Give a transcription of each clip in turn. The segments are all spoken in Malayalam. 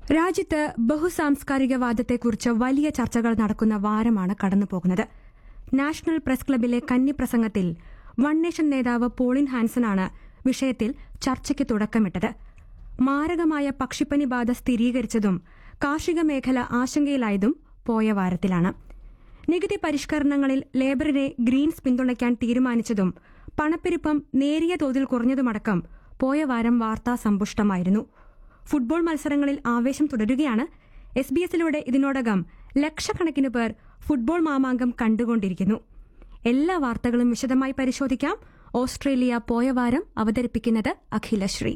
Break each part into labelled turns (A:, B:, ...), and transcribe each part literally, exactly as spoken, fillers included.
A: രാജ്യത്ത് ബഹുസാംസ്കാരികവാദത്തെക്കുറിച്ച് വലിയ ചർച്ചകൾ നടക്കുന്ന വാരമാണ് കടന്നുപോകുന്നത്. നാഷണൽ പ്രസ് ക്ലബിലെ കന്നി പ്രസംഗത്തിൽ വൺ നേഷൻ നേതാവ് പോളിൻ ഹാൻസനാണ് വിഷയത്തിൽ ചർച്ചയ്ക്ക് തുടക്കമിട്ടത്. മാരകമായ പക്ഷിപ്പനി ബാധ സ്ഥിരീകരിച്ചതും കാർഷിക മേഖല ആശങ്കയിലായതും പോയ വാരത്തിലാണ്. നികുതി പരിഷ്കരണങ്ങളിൽ ലേബറിനെ ഗ്രീൻസ് പിന്തുണയ്ക്കാൻ തീരുമാനിച്ചതും പണപ്പെരുപ്പം നേരിയ തോതിൽ കുറഞ്ഞതുമടക്കം പോയ വാരം വാർത്താ സമ്പുഷ്ടമായിരുന്നു. ഫുട്ബോൾ മത്സരങ്ങളിൽ ആവേശം തുടരുകയാണ്. എസ് ബി എസിലൂടെ ഇതിനോടകം ലക്ഷക്കണക്കിന് പേർ ഫുട്ബോൾ മാമാങ്കം കണ്ടുകൊണ്ടിരിക്കുന്നു. എല്ലാ വാർത്തകളും വിശദമായി പരിശോധിക്കാം. ഓസ്ട്രേലിയ പോയ വാരം അവതരിപ്പിക്കുന്നത് അഖിലശ്രീ.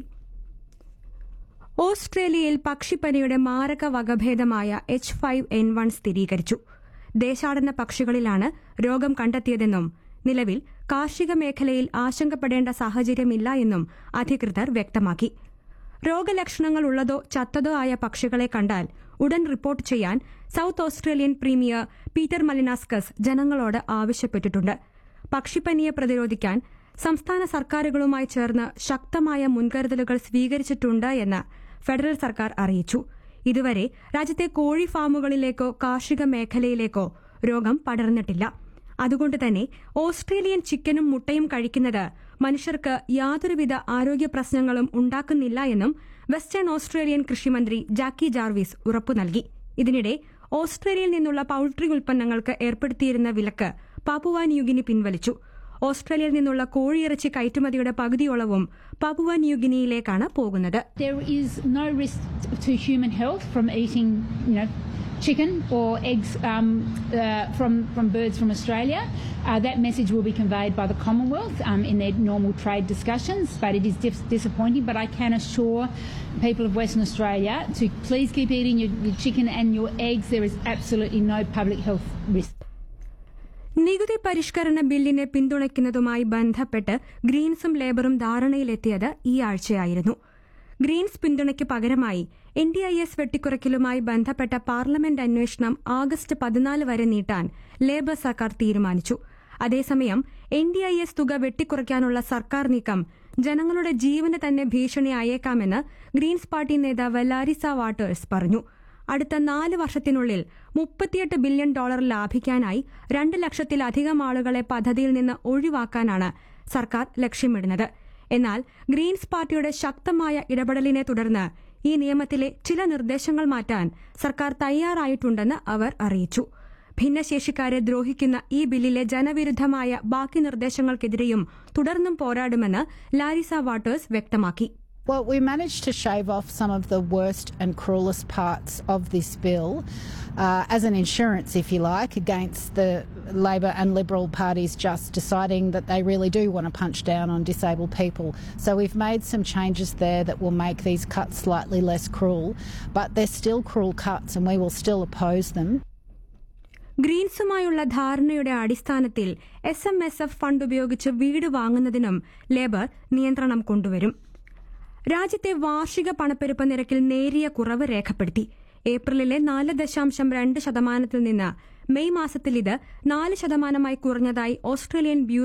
A: ഓസ്ട്രേലിയയിൽ പക്ഷിപ്പനിയുടെ മാരക വകഭേദമായ എച്ച് ഫൈവ് എൻ വൺ സ്ഥിരീകരിച്ചു. ദേശാടന പക്ഷികളിലാണ് രോഗം കണ്ടെത്തിയതെന്നും നിലവിൽ കാർഷിക മേഖലയിൽ ആശങ്കപ്പെടേണ്ട സാഹചര്യമില്ല എന്നും അധികൃതർ വ്യക്തമാക്കി. രോഗലക്ഷണങ്ങൾ ഉള്ളതോ ചത്തതോ ആയ പക്ഷികളെ കണ്ടാൽ ഉടൻ റിപ്പോർട്ട് ചെയ്യാൻ സൌത്ത് ഓസ്ട്രേലിയൻ പ്രീമിയർ പീറ്റർ മലിനാസ്കസ് ജനങ്ങളോട് ആവശ്യപ്പെട്ടിട്ടുണ്ട്. പക്ഷിപ്പനിയെ പ്രതിരോധിക്കാൻ സംസ്ഥാന സർക്കാരുകളുമായി ചേർന്ന് ശക്തമായ മുൻകരുതലുകൾ സ്വീകരിച്ചിട്ടുണ്ട് എന്ന് ഫെഡറൽ സർക്കാർ അറിയിച്ചു. ഇതുവരെ രാജ്യത്തെ കോഴി ഫാമുകളിലേക്കോ കാർഷിക മേഖലയിലേക്കോ രോഗം പടർന്നിട്ടില്ല. അതുകൊണ്ട് തന്നെ ഓസ്ട്രേലിയൻ ചിക്കനും മുട്ടയും കഴിക്കുന്നത് മനുഷ്യർക്ക് യാതൊരുവിധ ആരോഗ്യ പ്രശ്നങ്ങളും ഉണ്ടാക്കുന്നില്ല എന്നും വെസ്റ്റേൺ ഓസ്ട്രേലിയൻ കൃഷിമന്ത്രി ജാക്കി ജാർവിസ് ഉറപ്പു നൽകി. ഇതിനിടെ ഓസ്ട്രേലിയയിൽ നിന്നുള്ള പൌൾട്രി ഉൽപ്പന്നങ്ങൾക്ക് ഏർപ്പെടുത്തിയിരുന്ന വിലക്ക് പാപ്പുവ ന്യൂഗിനി പിൻവലിച്ചു. ഓസ്ട്രേലിയയിൽ നിന്നുള്ള കോഴിയിറച്ചി കയറ്റുമതിയുടെ പകുതിയോളവും പാപ്പുവ ന്യൂഗിനിയിലേക്കാണ് പോകുന്നത്.
B: There is no risk to human health from eating, you know, chicken or eggs um, uh, from from birds from Australia. Uh, that message will be conveyed by the Commonwealth um, in their normal trade discussions, but it is dis- disappointing. But I can assure people of Western Australia to please keep eating your, your chicken and your eggs. There is absolutely no public health risk.
A: നികുതി പരിഷ്കരണ ബില്ലിനെ പിന്തുണയ്ക്കുന്നതുമായി ബന്ധപ്പെട്ട് ഗ്രീൻസും ലേബറും ധാരണയിലെത്തിയത് ഈ ആഴ്ചയായിരുന്നു. ഗ്രീൻസ് പിന്തുണയ്ക്ക് പകരമായി എൻ ഡി ഐ എസ് വെട്ടിക്കുറയ്ക്കലുമായി ബന്ധപ്പെട്ട പാർലമെന്റ് അന്വേഷണം ആഗസ്റ്റ് പതിനാല് വരെ നീട്ടാൻ ലേബർ സർക്കാർ തീരുമാനിച്ചു. അതേസമയം എൻ ഡി ഐ എസ് തുക വെട്ടിക്കുറയ്ക്കാനുള്ള സർക്കാർ നീക്കം ജനങ്ങളുടെ ജീവന് തന്നെ ഭീഷണിയായേക്കാമെന്ന് ഗ്രീൻസ് പാർട്ടി നേതാവ് ലാരിസ വാട്ടേഴ്സ് പറഞ്ഞു. അടുത്ത നാല് വർഷത്തിനുള്ളിൽ മുപ്പത്തിയെട്ട് ബില്യൺ ഡോളർ ലാഭിക്കാനായി രണ്ട് ലക്ഷത്തിലധികം ആളുകളെ പദ്ധതിയിൽ നിന്ന് ഒഴിവാക്കാനാണ് സർക്കാർ ലക്ഷ്യമിടുന്നത്. എന്നാൽ ഗ്രീൻസ് പാർട്ടിയുടെ ശക്തമായ ഇടപെടലിനെ തുടർന്ന് ഈ നിയമത്തിലെ ചില നിർദ്ദേശങ്ങൾ മാറ്റാൻ സർക്കാർ തയ്യാറായിട്ടുണ്ടെന്ന് അവർ അറിയിച്ചു. ഭിന്നശേഷിക്കാരെ ദ്രോഹിക്കുന്ന ഈ ബില്ലിലെ ജനവിരുദ്ധമായ ബാക്കി നിർദ്ദേശങ്ങൾക്കെതിരെയും തുടർന്നും പോരാടുമെന്ന് ലാരിസ വാട്ടേഴ്സ് വ്യക്തമാക്കി.
C: Well, we managed to shave off some of the worst and cruelest parts of this bill uh, as an insurance, if you like, against the Labor and Liberal parties just deciding that they really do want to punch down on disabled people. So we've made some changes there that will make these cuts slightly less cruel, but they're still cruel cuts and we will still oppose them.
A: ഗ്രീൻസുമായുള്ള ധാരണയുടെ അടിസ്ഥാനത്തിൽ S M S F fund ഉപയോഗിച്ച് വീട് വാങ്ങുന്നതിനും ലേബർ നിയന്ത്രണം കൊണ്ടുവരും. രാജ്യത്തെ വാർഷിക പണപ്പെരുപ്പ നിരക്കിൽ നേരിയ കുറവ് രേഖപ്പെടുത്തി. ഏപ്രിലിലെ നാല് ദശാംശം രണ്ട് ശതമാനത്തിൽ നിന്ന് മെയ് മാസത്തിൽ ഇത് നാല് ശതമാനമായി കുറഞ്ഞതായി ഓസ്ട്രേലിയൻ ബ്യൂറോ